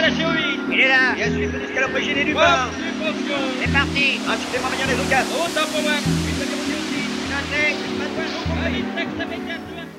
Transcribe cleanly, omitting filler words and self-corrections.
Géoville. Il est là. Bien sûr, l'escalope gêné du Bon, bord. suspension. C'est parti. Insultez-moi manière les occasions. Autant pour moi. Notez. Allez, texte immédiat.